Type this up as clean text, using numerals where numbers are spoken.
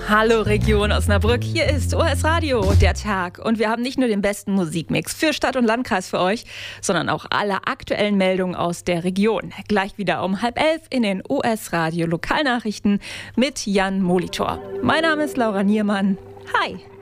Hallo Region Osnabrück, hier ist OS Radio, der Tag. Und wir haben nicht nur den besten Musikmix für Stadt und Landkreis für euch, sondern auch alle aktuellen Meldungen aus der Region. Gleich wieder um 10:30 in den OS Radio Lokalnachrichten mit Jan Molitor. Mein Name ist Laura Niermann. Hi!